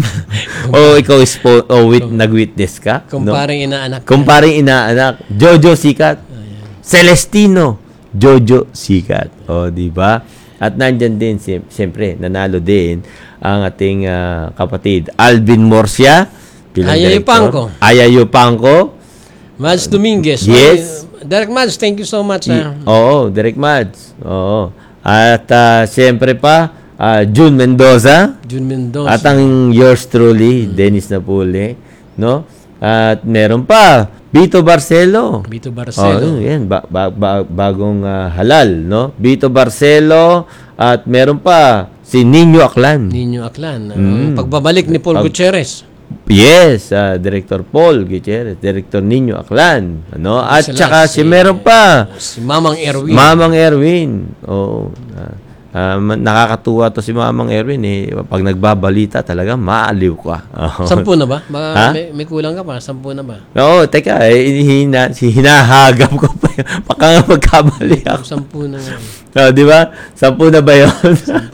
Speaker 5: O ikaw is po, o wit, nag-witness ka?
Speaker 4: Kumparing inaanak.
Speaker 5: Kumparing inaanak. Jojo Sikat. Celestino. Jojo Sikat. O, di ba? At nandyan din, si- siyempre, nanalo din ang ating ah, kapatid Alvin Morcia. bilang
Speaker 4: Ayayo
Speaker 5: director.
Speaker 4: Pangko.
Speaker 5: Ayayo Pangko.
Speaker 4: Mads Dominguez.
Speaker 5: Yes.
Speaker 4: Ay, Derek Mads, thank you so much.
Speaker 5: Y-
Speaker 4: ah.
Speaker 5: Oo, Derek Mads. Oo. At ah, siyempre pa, ah, June Mendoza.
Speaker 4: Jun Mendoza.
Speaker 5: At ang yours truly, Dennis Napule, no? At meron pa, Vito Barcelo.
Speaker 4: Vito Barcelo.
Speaker 5: Oh, yan, ba- ba- ba- bagong ah, halal, no? Vito Barcelo, at meron pa si Nino Aklan.
Speaker 4: Nino Aklan.
Speaker 5: Mm.
Speaker 4: Ang pagbabalik ni Paul
Speaker 5: Pag-
Speaker 4: Gutierrez.
Speaker 5: Yes, ah, Director Paul Gutierrez, Director Nino Aklan, ano? At
Speaker 4: Sila,
Speaker 5: saka si
Speaker 4: si-
Speaker 5: meron pa
Speaker 4: Si Mamang Erwin.
Speaker 5: Mamang Erwin. Oo. Ah, ah, ma- nakakatuwa to si Mamang Erwin eh. Pag nagbabalita talaga maaliw ka. Oo.
Speaker 4: Sampu na ba? Baka
Speaker 5: Ha?
Speaker 4: may, may kulang ka pa. Sampu na ba?
Speaker 5: Oo, teka, eh, hina, si hinahagap ko pa yun. Baka nga magkamali ako.
Speaker 4: Sampu na nga.
Speaker 5: Oh, di ba? Sampu na ba yun?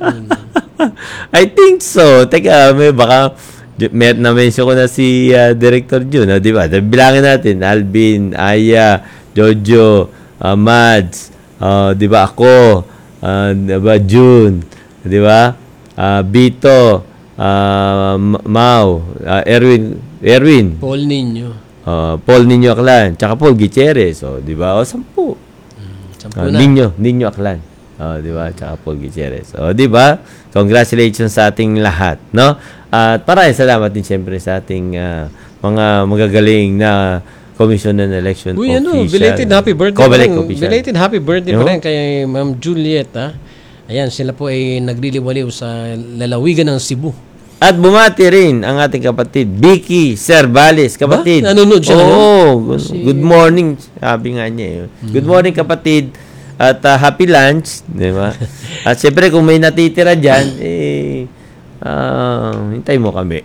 Speaker 5: I think so. Teka, may baka may na-mention ko na si uh, Director June, oh, di ba? Bilangin natin, Alvin, Aya, Jojo, uh, Mads, uh, di ba ako, uh, di ba June, di ba? Uh, Bito, uh, M- Mau, uh, Erwin, Erwin,
Speaker 4: Paul Nino.
Speaker 5: uh, Paul Nino Aklan, tsaka Paul Gutierrez, oh, di ba? O, sampu.
Speaker 4: Sampu
Speaker 5: Uh,
Speaker 4: na.
Speaker 5: Nino, Nino Aklan. Oh, di ba? Tsaka Paul Gutierrez. Oh, di ba? Congratulations sa ating lahat, no? At maraming salamat din siyempre sa ating ah, mga magagaling na Commission on Election
Speaker 4: Uy, ano,
Speaker 5: Official.
Speaker 4: belated happy birthday pa
Speaker 5: Comelec
Speaker 4: rin.
Speaker 5: official.
Speaker 4: Belated happy birthday
Speaker 5: Yo.
Speaker 4: pa rin kay Ma'am Juliet, ha? Ayan, sila po ay nagliliwaliw sa lalawigan ng Cebu.
Speaker 5: At bumati rin ang ating kapatid, Vicky Cervales, kapatid.
Speaker 4: Ba? Nanonood siya
Speaker 5: Oo,
Speaker 4: ngayon?
Speaker 5: good,
Speaker 4: Si-
Speaker 5: good morning, sabi nga niya. Eh. Good morning, kapatid. At uh, happy lunch, di ba? At siyempre, kung may natitira dyan, eh, uh, hintay mo kami.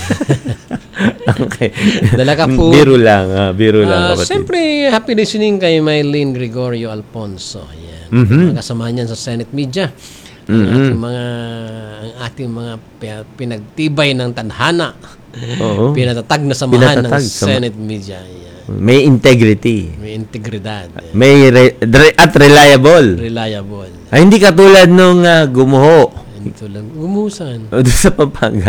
Speaker 5: Okay.
Speaker 4: Dala ka po.
Speaker 5: Biro lang, ah, biro lang,
Speaker 4: Ah,
Speaker 5: kapatid.
Speaker 4: Siyempre, happy listening kay Mylene Gregorio Alfonso. Yan.
Speaker 5: Mhm.
Speaker 4: Mga kasama niyan sa Senate Media. Ang
Speaker 5: Mhm.
Speaker 4: ating mga ang ating mga pi- pinagtibay ng tadhana.
Speaker 5: Oo.
Speaker 4: Pinatatag na samahan ng
Speaker 5: Pinatatag sa-
Speaker 4: Senate Media. Yan.
Speaker 5: May integrity.
Speaker 4: May integridad. Yan.
Speaker 5: May re- re- at reliable.
Speaker 4: Reliable.
Speaker 5: Ay, hindi katulad nung uh, gumuho.
Speaker 4: Ito lang. Gumusan.
Speaker 5: O, doon sa Pampanga.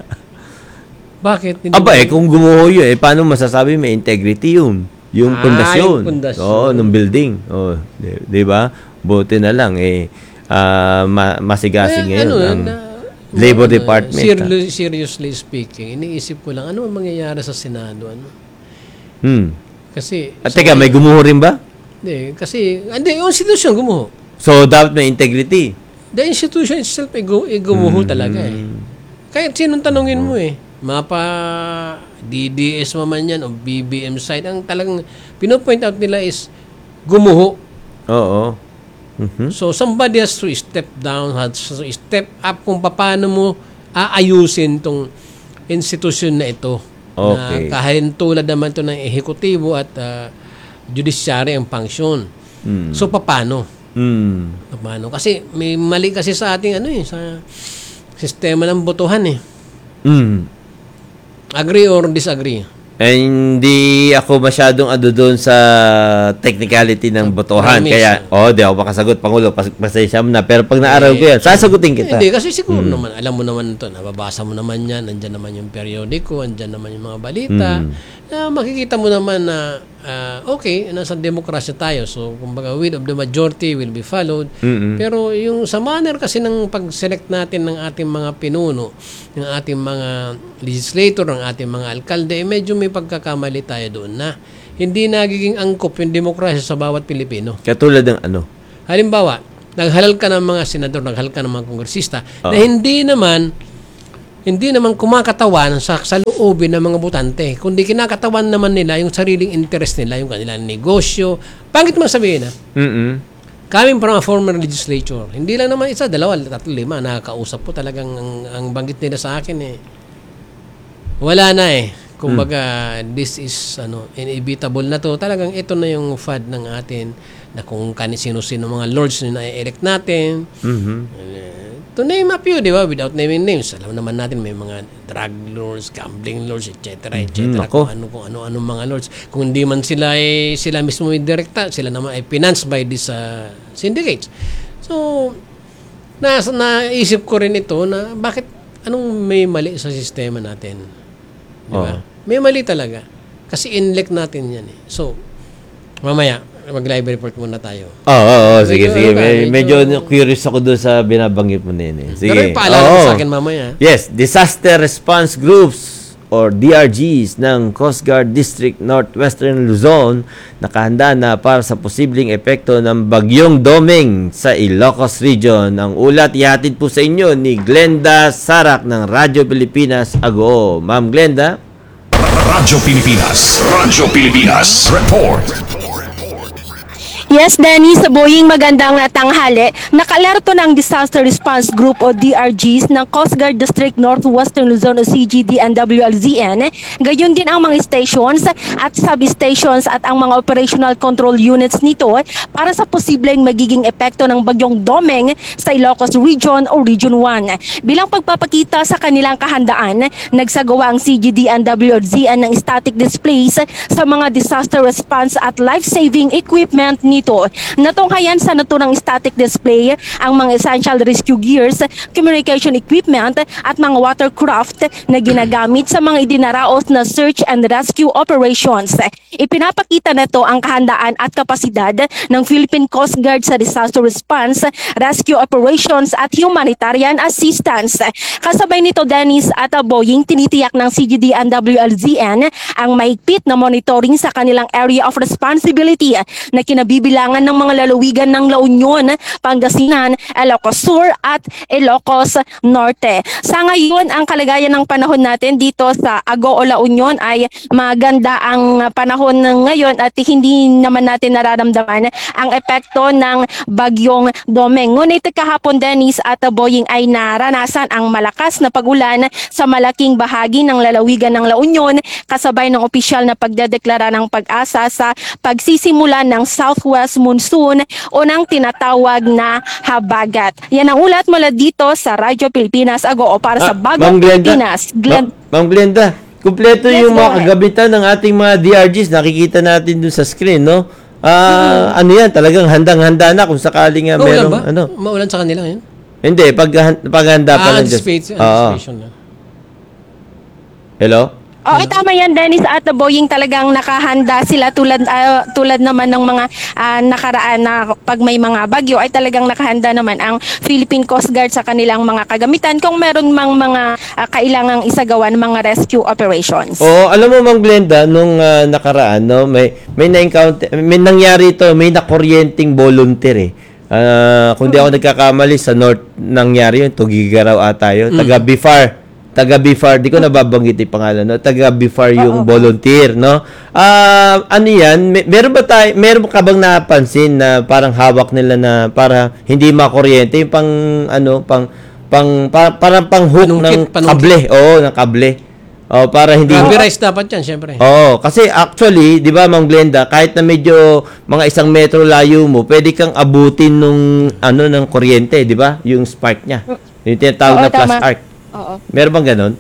Speaker 4: Bakit? Hindi
Speaker 5: Aba,
Speaker 4: mo-
Speaker 5: eh, kung gumuho yun, eh, paano masasabi may integrity yun? Yung
Speaker 4: Ah,
Speaker 5: pundasyon.
Speaker 4: yung pundasyon.
Speaker 5: Oo, ng building. Oo, di, di ba? Buti na lang, eh, ah, ma- masigasig
Speaker 4: Eh,
Speaker 5: ngayon
Speaker 4: ano,
Speaker 5: ang
Speaker 4: na-
Speaker 5: Labor
Speaker 4: ano,
Speaker 5: Department. ah.
Speaker 4: seriously, seriously speaking, iniisip ko lang, ano ang mangyayari sa Senado? Ano?
Speaker 5: Hmm.
Speaker 4: Kasi...
Speaker 5: At teka, may gumuho rin ba?
Speaker 4: Hindi, kasi... Hindi, yung institution gumuho.
Speaker 5: So, dapat may integrity.
Speaker 4: The institution itself ay, gu, ay gumuho talaga eh. Kahit sinong tanongin mo eh. Mapa D D S man yan o B B M side, ang talagang pinopoint out nila is gumuho.
Speaker 5: Oo. Mhm.
Speaker 4: So, somebody has to step down, has to step up kung paano mo aayusin tong institution na ito.
Speaker 5: Okay.
Speaker 4: Na kahit tulad naman ito ng ehekutibo at uh, judiciary ang function.
Speaker 5: Mm.
Speaker 4: So, paano?
Speaker 5: Hmm.
Speaker 4: Paano? Kasi may mali kasi sa ating ano eh, sa sistema ng botohan eh.
Speaker 5: Hmm.
Speaker 4: Agree or disagree?
Speaker 5: Eh, hindi ako masyadong ado doon sa technicality ng botohan.
Speaker 4: Premise.
Speaker 5: Kaya, oh, di ako makasagot, Pangulo. Pas- Pasensya mo na. Pero pag naaral ko yan, sasagutin kita.
Speaker 4: Hindi, kasi siguro naman, alam mo naman ito, nababasa mo naman yan, andyan naman yung periodiko, andyan naman yung mga balita, na makikita mo naman na, ah, okay, nasa demokrasya tayo, so, kumbaga, will of the majority will be followed.
Speaker 5: Mm-mm.
Speaker 4: Pero yung sa manner kasi ng pag-select natin ng ating mga pinuno, ng ating mga legislator, ng ating mga alkalde, eh, medyo may pagkakamali tayo doon na hindi nagiging angkop yung demokrasya sa bawat Pilipino.
Speaker 5: Katulad ng ano?
Speaker 4: Halimbawa, naghalal ka ng mga senador, naghalal ka ng mga kongresista
Speaker 5: Oo.
Speaker 4: na hindi naman hindi naman kumakatawan sa saloobin ng mga botante, kundi kinakatawan naman nila yung sariling interest nila, yung kanilang negosyo. Pangit man sabihin na,
Speaker 5: Mm-mm.
Speaker 4: coming from a former legislature, hindi lang naman isa, dalawa, tatlo, lima, nakakausap po talagang ang, ang banggit nila sa akin eh. Wala na eh. Kumbaga, this is ano, inevitable na to. Talagang ito na yung fad ng atin na kung sino-sino mga lords na na-elect natin.
Speaker 5: Mhm.
Speaker 4: Uh, to name a few, di ba? Without naming names. Alam naman natin may mga drug lords, gambling lords, et cetera, et cetera.
Speaker 5: Nako.
Speaker 4: Kung ano, kung ano-ano mga lords. Kung hindi man sila ay sila mismo yung direkta, sila naman ay financed by these uh, syndicates. So, na, naisip ko rin ito na bakit, anong may mali sa sistema natin? Di ba?
Speaker 5: Oo.
Speaker 4: May mali talaga. Kasi in-elect natin yan eh. So, mamaya, mag-live report muna tayo.
Speaker 5: Oo, oo, oo. Sige,
Speaker 4: Medyo,
Speaker 5: sige.
Speaker 4: ano,
Speaker 5: Med- medyo
Speaker 4: medyo-
Speaker 5: curious ako doon sa binabanggit mo na yun eh. Sige.
Speaker 4: Pero yung paalala ko
Speaker 5: Oo.
Speaker 4: sa akin mamaya.
Speaker 5: Yes, Disaster Response Groups or D R Gs ng Coast Guard District Northwestern Luzon nakahanda na para sa posibleng epekto ng Bagyong Doming sa Ilocos Region. Ang ulat ihatid po sa inyo ni Glenda Sarak ng Radyo Pilipinas Agoo. Ma'am Glenda?
Speaker 1: Radyo Pilipinas. Radyo Pilipinas. Report.
Speaker 11: Yes, Dennis, Boying, magandang tanghali. Nakalerto ng Disaster Response Group o D R Gs ng Coast Guard District Northwestern Luzon o C G D N W L Z N. Gayon din ang mga stations at substations at ang mga operational control units nito para sa posibleng magiging epekto ng Bagyong Doming sa Ilocos Region o Region one. Bilang pagpapakita sa kanilang kahandaan, nagsagawa ang C G D N W L Z N ng static displays sa mga disaster response at life-saving equipment nito. Natunghayan sa naturang static display ang mga essential rescue gears, communication equipment at mga watercraft na ginagamit sa mga idinaraos na search and rescue operations. Ipinapakita na ito ang kahandaan at kapasidad ng Philippine Coast Guard sa disaster response, rescue operations at humanitarian assistance. Kasabay nito, Dennis at Boying, tinitiyak ng C G D N W L Z N ang mahigpit na monitoring sa kanilang area of responsibility na kinabibilangan kabilangan ng mga lalawigan ng La Union, Pangasinan, Ilocos Sur at Ilocos Norte. Sa ngayon, ang kalagayan ng panahon natin dito sa Agoo, La Union ay maganda ang panahon ngayon at hindi naman natin nararamdaman ang epekto ng bagyong Domeng. Ngunit kahapon, Dennis at Boying, ay naranasan ang malakas na pag-ulan sa malaking bahagi ng lalawigan ng La Union kasabay ng opisyal na pagdedeklara ng pag-asa sa pagsisimula ng Southwest Monsoon o ng tinatawag na habagat. Yan ang ulat mula dito sa Radyo Pilipinas Agoo para sa
Speaker 5: Ah,
Speaker 11: Bagong
Speaker 5: Ma'am Glenda.
Speaker 11: Pilipinas. Glen-
Speaker 5: Ma- Ma'am Glenda, kumpleto
Speaker 11: Yes,
Speaker 5: yung
Speaker 11: go
Speaker 5: mga
Speaker 11: ahead.
Speaker 5: kagabitan ng ating mga D R Gs. Nakikita natin dun sa screen, no? Ah, ano yan? Talagang handang-handa na kung sakaling nga
Speaker 4: Maulan
Speaker 5: merong,
Speaker 4: ba?
Speaker 5: ano?
Speaker 4: Maulan sa kanila ngayon?
Speaker 5: Hindi, pag, paghanda pa
Speaker 4: Ah,
Speaker 5: lang dyan.
Speaker 4: anticipate-
Speaker 5: Oo.
Speaker 4: anticipation na.
Speaker 5: Hello?
Speaker 11: Oo, tama yan, Dennis at Boying, talagang nakahanda sila tulad ah, tulad naman ng mga ah, nakaraan na pag may mga bagyo ay talagang nakahanda naman ang Philippine Coast Guard sa kanilang mga kagamitan kung meron mang mga ah, kailangang isagawa ng mga rescue operations.
Speaker 5: Oo, alam mo Ma'am Glenda, nung ah, nakaraan, no, may may na-encounter, may nangyari ito, may nakuryenteng volunteer eh. Ah, kung di ako nagkakamali, sa north nangyari yun, Tugigaraw ata yun, taga Bifar. Taga Bifar, di ko nababanggit yung pangalan, no? Taga Bifar yung volunteer, no? Ah, ano yan? May, meron ba tayo, meron ka bang napansin na parang hawak nila na para hindi makuryente, yung pang ano, pang pang pa, parang pang hook
Speaker 4: Panungkit,
Speaker 5: ng
Speaker 4: panungkit.
Speaker 5: kable. Oo, ng kable. Oh, para hindi
Speaker 4: Rubberized dapat yan, syempre.
Speaker 5: Oo, kasi actually, 'di ba Ma'am Glenda, kahit na medyo mga isang metro layo mo, pwede kang abutin nung ano ng kuryente, 'di ba? Yung spark niya. Yung tinatawag
Speaker 11: Oo,
Speaker 5: na plus
Speaker 11: tama.
Speaker 5: arc.
Speaker 11: Oo.
Speaker 5: Meron bang ganon?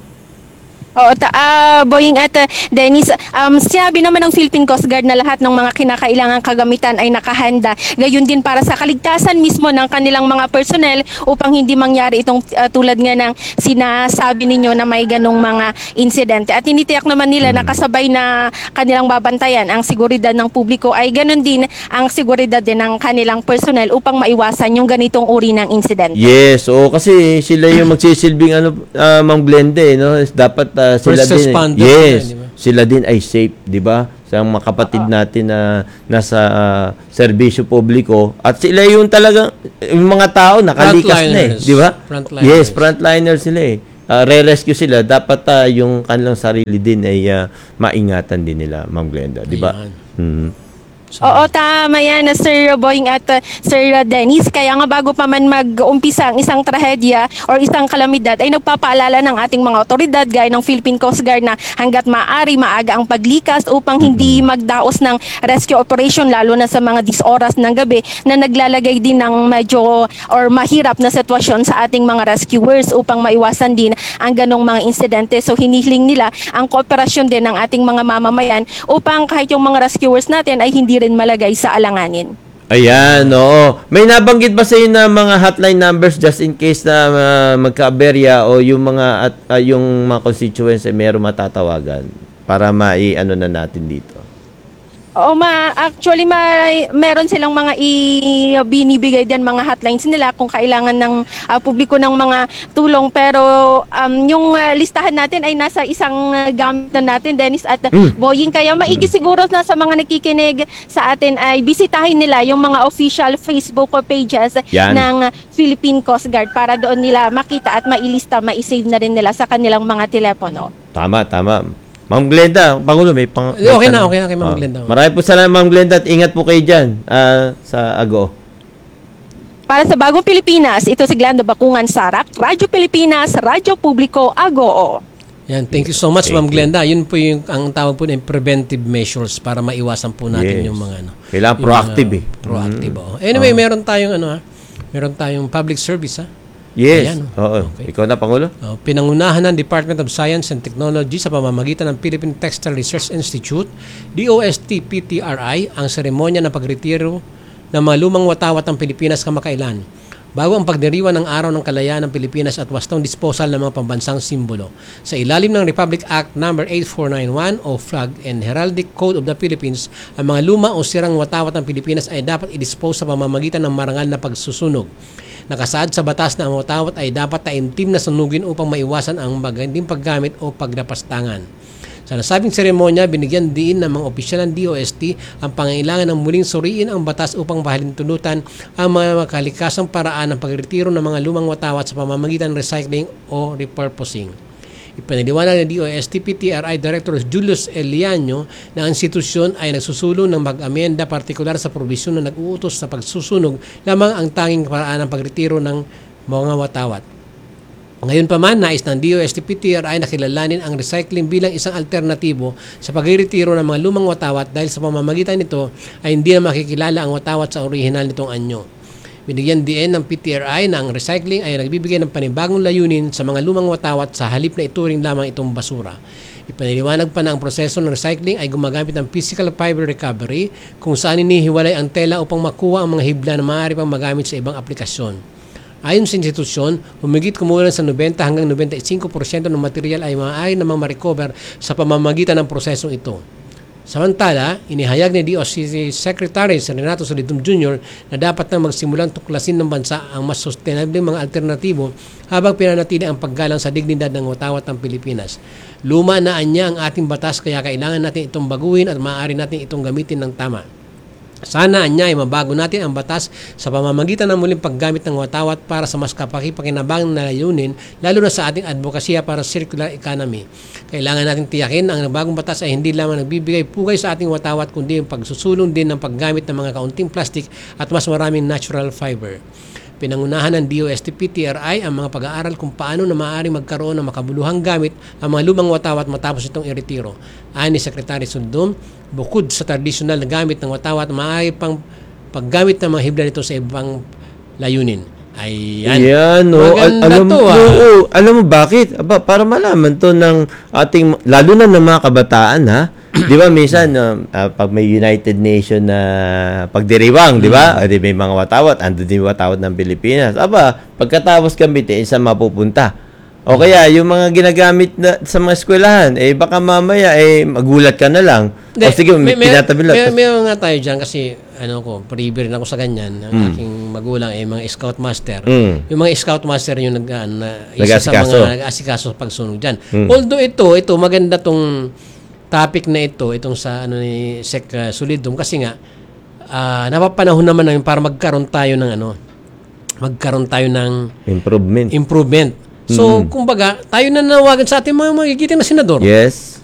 Speaker 11: Oo, ta- ah, Boying at ah, Dennis, um, sinabi naman ng Philippine Coast Guard na lahat ng mga kinakailangang kagamitan ay nakahanda. Gayon din para sa kaligtasan mismo ng kanilang mga personnel upang hindi mangyari itong ah, tulad nga ng sinasabi ninyo na may ganong mga insidente. At tinitiyak naman nila na kasabay na kanilang babantayan ang seguridad ng publiko ay ganon din ang seguridad din ng kanilang personnel upang maiwasan yung ganitong uri ng insidente.
Speaker 5: Yes, oo, kasi sila yung magsisilbing ano ah, Ma'am Glenda, eh, no? Dapat ah, sila
Speaker 4: First
Speaker 5: din.
Speaker 4: responder
Speaker 5: Yes,
Speaker 4: sila, di ba?
Speaker 5: sila din ay safe, 'di ba? Sa mga kapatid natin na nasa ah, serbisyo publiko at sila yung talagang yung mga tao nakalikas na eh,
Speaker 4: Frontliners.
Speaker 5: 'di ba?
Speaker 4: Frontliners.
Speaker 5: Yes, frontliners sila eh. Ah, re-rescue sila, dapat ah, yung kanilang sarili din ay ah, maingatan din nila, Ma'am Glenda, 'di ba?
Speaker 4: Ayan.
Speaker 5: Mhm.
Speaker 11: Oo, tama yan, na Sir Boying at uh, Sir Dennis. Kaya nga bago pa man mag-umpisa ang isang trahedya or isang kalamidad, ay nagpapaalala ng ating mga otoridad gaya ng Philippine Coast Guard na hanggat maaari maaga ang paglikas upang hindi magdaos ng rescue operation, lalo na sa mga dis oras ng gabi na naglalagay din ng medyo or mahirap na sitwasyon sa ating mga rescuers upang maiwasan din ang ganong mga insidente. So hinihiling nila ang kooperasyon din ng ating mga mamamayan upang kahit yung mga rescuers natin ay hindi rin malagay sa alanganin.
Speaker 5: Ayan, oo. May nabanggit ba sa inyo na mga hotline numbers just in case na uh, magka-aberya o yung mga at uh, yung mga constituents ay meron matatawagan para mai-ano na natin dito?
Speaker 11: Oo, ma actually may meron silang mga ibinibigay din mga hotlines nila kung kailangan ng ah, publiko ng mga tulong, pero um, yung ah, listahan natin ay nasa isang uh, gamit na natin, Dennis at
Speaker 5: Mm.
Speaker 11: Boying, kaya maigi siguro na sa mga nakikinig sa atin ay bisitahin nila yung mga official Facebook pages
Speaker 5: Yan.
Speaker 11: ng Philippine Coast Guard para doon nila makita at mailista, maisave na rin nila sa kanilang mga telepono.
Speaker 5: Tama, tama. Ma'am Glenda, Pangulo, may pang...
Speaker 4: Eh, okay na, okay na kay Ma'am
Speaker 5: Ah,
Speaker 4: Glenda.
Speaker 5: Marami po salamat, Ma'am Glenda, at ingat po kayo dyan ah, sa Agoo.
Speaker 11: Para sa Bagong Pilipinas, ito si Glenda Bakungan Sarak, Radyo Pilipinas, Radyo Publiko, Agoo.
Speaker 4: Yan, thank you so much,
Speaker 5: Thank
Speaker 4: Ma'am
Speaker 5: you.
Speaker 4: Glenda. Yun po yung ang tawag po ng preventive measures para maiwasan po natin
Speaker 5: Yes.
Speaker 4: yung mga ano.
Speaker 5: Kailangan
Speaker 4: yung
Speaker 5: proactive,
Speaker 4: mga
Speaker 5: eh.
Speaker 4: Proactive,
Speaker 5: Mm.
Speaker 4: oo. Anyway,
Speaker 5: Oo.
Speaker 4: meron tayong ano ha. Meron tayong public service ha.
Speaker 5: Yes.
Speaker 4: Ayan,
Speaker 5: Oo.
Speaker 4: okay.
Speaker 5: Ikaw na, Pangulo?
Speaker 4: Uh, pinangunahan ng Department of Science and Technology sa pamamagitan ng Philippine Textile Research Institute, D O S T P T R I, ang seremonya ng pagretiro ng mga lumang watawat ng Pilipinas kamakailan, bago ang pagdiriwang ng Araw ng Kalayaan ng Pilipinas at wastong disposal ng mga pambansang simbolo. Sa ilalim ng Republic Act number eight four nine one o Flag and Heraldic Code of the Philippines, ang mga luma o sirang watawat ng Pilipinas ay dapat i-dispose sa pamamagitan ng marangal na pagsusunog. Nakasaad sa batas na ang watawat ay dapat taimtim na sunugin upang maiwasan ang magandang paggamit o pagdapastangan. Sa nasabing seremonya, binigyan din ng mga opisyal ng D O S T ang pangailangan ng muling suriin ang batas upang bahalintulutan ang mga makalikasang paraan ng pagretiro ng mga lumang watawat sa pamamagitan ng recycling o repurposing. Ipinaliwanag ng D O S T P T R I Director Julius Eliano na ang institusyon ay nagsusulong ng mag-amenda partikular sa probisyon na nag-uutos sa pagsusunog lamang ang tanging paraan ng pagretiro ng mga watawat. Ngayon pa man, nais ng D O S T P T R I na kilalanin ang recycling bilang isang alternatibo sa pagretiro ng mga lumang watawat dahil sa pamamagitan nito ay hindi na makikilala ang watawat sa orihinal nitong anyo. Binigyan din ng P T R I na ang recycling ay nagbibigay ng panibagong layunin sa mga lumang watawat sa halip na ituring lamang itong basura. Ipinaliwanag pa na ang proseso ng recycling ay gumagamit ng physical fiber recovery kung saan inihiwalay ang tela upang makuha ang mga hibla na maaari pang magamit sa ibang aplikasyon. Ayon sa institusyon, humigit kumulang sa ninety hanggang ninety-five percent ng material ay maaari namang ma-recover sa pamamagitan ng prosesong ito. Samantala, inihayag ni D O S T Secretary Renato Solidum Junior na dapat nang magsimulang tuklasin ng bansa ang mas sustainable mga alternatibo habang pinanatili ang paggalang sa dignidad ng watawat ng Pilipinas. Luma na anya ang ating batas kaya kailangan natin itong baguhin at maaari natin itong gamitin ng tama. Sana anya ay mabago natin ang batas sa pamamagitan ng muling paggamit ng watawat para sa mas kapaki-pakinabangan na layunin, lalo na sa ating advokasya para sa circular economy. Kailangan natin tiyakin na ang bagong batas ay hindi lamang nagbibigay pugay sa ating watawat kundi ang pagsusulong din ng paggamit ng mga kaunting plastic at mas maraming natural fiber. Pinangunahan ng D O S T P T R I ang mga pag-aaral kung paano na maaaring magkaroon ng makabuluhang gamit ang mga lumang watawat matapos itong iretiro. Ayon ni Secretary Sundom, bukod sa tradisyonal na gamit ng watawat, maaari pang paggamit ng mga hibla nito sa ibang layunin. Ayan.
Speaker 5: Yan, no. Al- alam,
Speaker 4: to, ah.
Speaker 5: oo, alam mo bakit? Aba, para malaman to ng ating, lalo na ng mga kabataan, ha? Di ba, minsan, uh, uh, pag may United Nations na pagdiriwang, di ba? Mm. Di may mga watawat, ando din watawat ng Pilipinas. Aba, pagkatapos gamitin, saan mapupunta? O kaya, yung mga ginagamit na, sa mga eskwelahan, eh, baka mamaya, eh, magulat ka na lang.
Speaker 4: De,
Speaker 5: o sige,
Speaker 4: may, may,
Speaker 5: pinatabi lang.
Speaker 4: May, may, may nga tayo dyan kasi, ano ko, pribir rin ako sa ganyan. Ang
Speaker 5: Mm.
Speaker 4: aking magulang ay mga scout master.
Speaker 5: Mm.
Speaker 4: Yung mga scout master yung nag, uh, na, isa
Speaker 5: Nag-asikaso.
Speaker 4: sa mga nag-asikaso sa pagsunog dyan.
Speaker 5: Mm.
Speaker 4: Although ito, ito, maganda tong topic na ito, itong sa ano ni Sec uh, Solidum kasi nga uh, napapanahon naman na yun para magkaroon tayo ng ano magkaroon tayo ng
Speaker 5: improvement.
Speaker 4: Improvement. So,
Speaker 5: Mm.
Speaker 4: kumbaga, tayo na nawagan sa ating mga magigiting na senador.
Speaker 5: Yes.